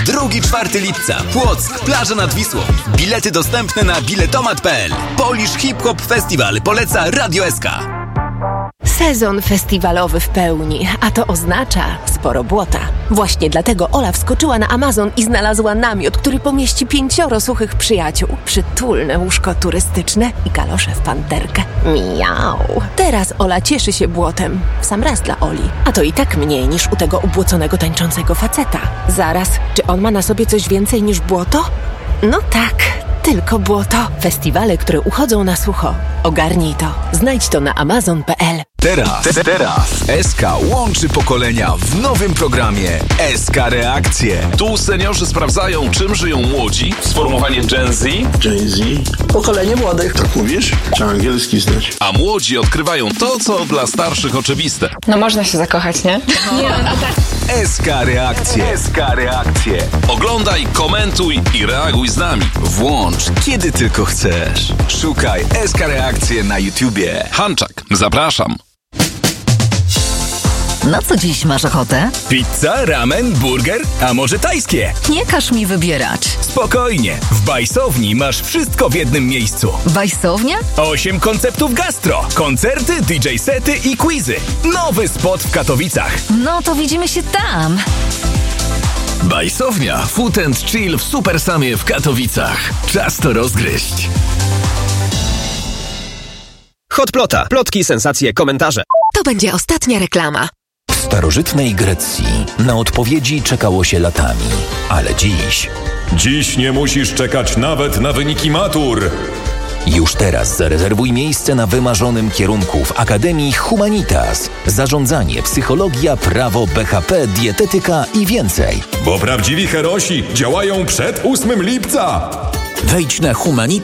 2-4 lipca. Płock, plaża nad Wisłą. Bilety dostępne na biletomat.pl. Polish Hip Hop Festival poleca Radio SK. Sezon festiwalowy w pełni, a to oznacza sporo błota. Właśnie dlatego Ola wskoczyła na Amazon i znalazła namiot, który pomieści 5 suchych przyjaciół. Przytulne łóżko turystyczne i kalosze w panterkę. Miau. Teraz Ola cieszy się błotem. W sam raz dla Oli. A to i tak mniej niż u tego ubłoconego tańczącego faceta. Zaraz, czy on ma na sobie coś więcej niż błoto? No tak, tylko błoto. Festiwale, które uchodzą na sucho. Ogarnij to. Znajdź to na amazon.pl. Teraz SK łączy pokolenia w nowym programie SK Reakcje. Tu seniorzy sprawdzają, czym żyją młodzi. Sformułowanie Gen Z. Gen Z? Pokolenie młodych. Tak mówisz? Trzeba angielski znać. A młodzi odkrywają to, co dla starszych oczywiste. No można się zakochać, nie? Nie, no tak. SK Reakcje. SK Reakcje. Oglądaj, komentuj i reaguj z nami. Włącz, kiedy tylko chcesz. Szukaj SK Reakcje na YouTubie. Hanczak, zapraszam. Na co dziś masz ochotę? Pizza, ramen, burger, a może tajskie? Nie każ mi wybierać. Spokojnie, w Bajsowni masz wszystko w jednym miejscu. Bajsownia? 8 konceptów gastro, koncerty, DJ sety i quizy. Nowy spot w Katowicach. No to widzimy się tam. Bajsownia, food and chill w Super Samie w Katowicach. Czas to rozgryźć. Hotplota. Plotki, sensacje, komentarze. To będzie ostatnia reklama. W starożytnej Grecji na odpowiedzi czekało się latami, ale Dziś nie musisz czekać nawet na wyniki matur. Już teraz zarezerwuj miejsce na wymarzonym kierunku w Akademii Humanitas. Zarządzanie, psychologia, prawo, BHP, dietetyka i więcej. Bo prawdziwi herosi działają przed 8 lipca. Wejdź na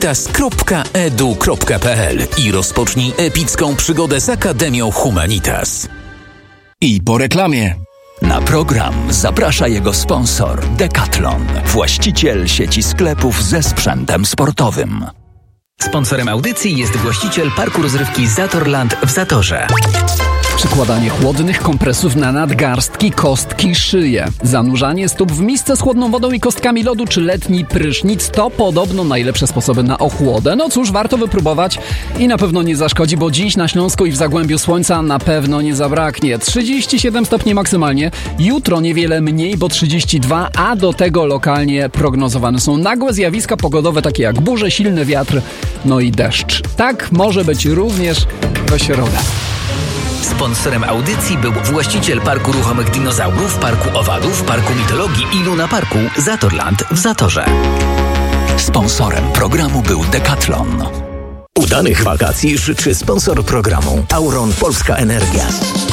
humanitas.edu.pl i rozpocznij epicką przygodę z Akademią Humanitas. I po reklamie. Na program zaprasza jego sponsor Decathlon, właściciel sieci sklepów ze sprzętem sportowym. Sponsorem audycji jest właściciel parku rozrywki Zatorland w Zatorze. Przykładanie chłodnych kompresów na nadgarstki, kostki, szyję. Zanurzanie stóp w misce z chłodną wodą i kostkami lodu czy letni prysznic to podobno najlepsze sposoby na ochłodę. No cóż, warto wypróbować i na pewno nie zaszkodzi, bo dziś na Śląsku i w Zagłębiu słońca na pewno nie zabraknie. 37 stopni maksymalnie, jutro niewiele mniej, bo 32, a do tego lokalnie prognozowane są nagłe zjawiska pogodowe, takie jak burze, silny wiatr, no i deszcz. Tak może być również we środę. Sponsorem audycji był właściciel Parku Ruchomych Dinozaurów, Parku Owadów, Parku Mitologii i Luna Parku Zatorland w Zatorze. Sponsorem programu był Decathlon. Udanych wakacji życzy sponsor programu Tauron Polska Energia.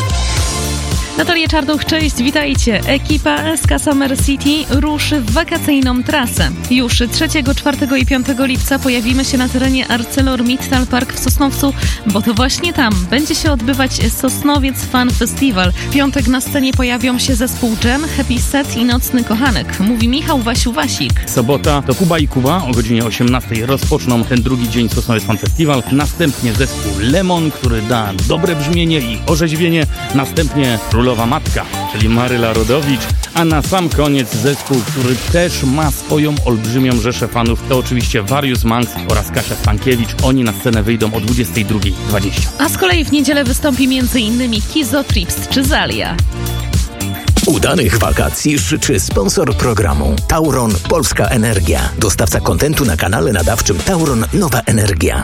Natalia Czarnuch, cześć, witajcie. Ekipa SK Summer City ruszy w wakacyjną trasę. Już 3, 4 i 5 lipca pojawimy się na terenie ArcelorMittal Park w Sosnowcu, bo to właśnie tam będzie się odbywać Sosnowiec Fan Festival. W piątek na scenie pojawią się zespół Jam, Happy Set i Nocny Kochanek. Mówi Michał Wasiu-Wasik. Sobota to Kuba i Kuba o godzinie 18 rozpoczną ten drugi dzień Sosnowiec Fan Festival. Następnie zespół Lemon, który da dobre brzmienie i orzeźwienie. Następnie Królowa Matka, czyli Maryla Rodowicz, a na sam koniec zespół, który też ma swoją olbrzymią rzeszę fanów, to oczywiście Various Monks oraz Kasia Stankiewicz. Oni na scenę wyjdą o 22:20. A z kolei w niedzielę wystąpi m.in. Kizo, Trips czy Zalia. Udanych wakacji życzy sponsor programu Tauron Polska Energia. Dostawca kontentu na kanale nadawczym Tauron Nowa Energia.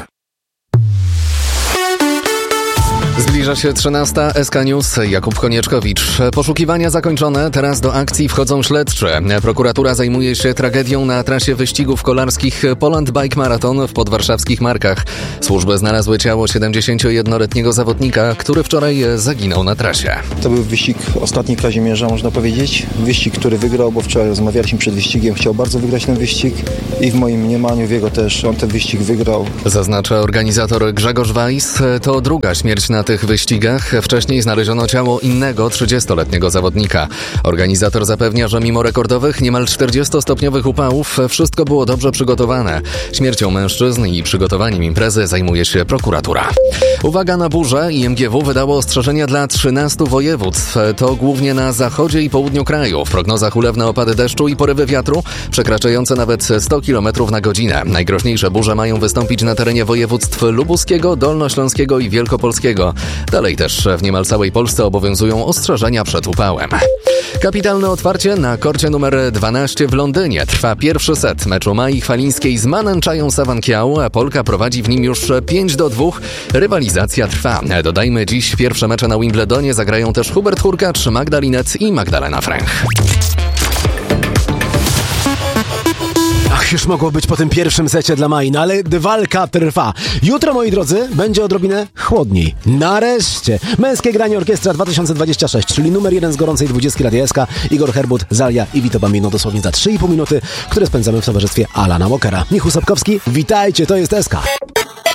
Zbliża się 13. SK News. Jakub Konieczkowicz. Poszukiwania zakończone. Teraz do akcji wchodzą śledcze. Prokuratura zajmuje się tragedią na trasie wyścigów kolarskich Poland Bike Marathon w podwarszawskich Markach. Służby znalazły ciało 71-letniego zawodnika, który wczoraj zaginął na trasie. To był wyścig ostatni Kazimierza, można powiedzieć. Wyścig, który wygrał, bo wczoraj rozmawialiśmy przed wyścigiem. Chciał bardzo wygrać ten wyścig i w moim mniemaniu, w jego też, on ten wyścig wygrał. Zaznacza organizator Grzegorz Weiss. To druga śmierć na tych wyścigach. Wcześniej znaleziono ciało innego 30-letniego zawodnika. Organizator zapewnia, że mimo rekordowych niemal 40-stopniowych upałów wszystko było dobrze przygotowane. Śmiercią mężczyzn i przygotowaniem imprezy zajmuje się prokuratura. Uwaga na burzę. IMGW wydało ostrzeżenia dla 13 województw. To głównie na zachodzie i południu kraju. W prognozach ulewne opady deszczu i porywy wiatru przekraczające nawet 100 km na godzinę. Najgroźniejsze burze mają wystąpić na terenie województw lubuskiego, dolnośląskiego i wielkopolskiego. Dalej też w niemal całej Polsce obowiązują ostrzeżenia przed upałem. Kapitalne otwarcie na korcie numer 12 w Londynie. Trwa pierwszy set meczu Mai Chwalińskiej z Manęczają Sawankiał. Polka prowadzi w nim już 5-2. Rywalizacja trwa. Dodajmy, dziś pierwsze mecze na Wimbledonie zagrają też Hubert Hurkacz, Magda Linette i Magdalena Fręch. Ach, już mogło być po tym pierwszym secie dla Mai, no ale walka trwa. Jutro, moi drodzy, będzie odrobinę chłodniej. Nareszcie! Męskie granie Orkiestra 2026, czyli numer 1 z gorącej 20 Radia SK. Igor Herbut, Zalia i Vito Bambino dosłownie za 3,5 minuty, które spędzamy w towarzystwie Alana Walkera. Michał Sapkowski, witajcie, to jest SK.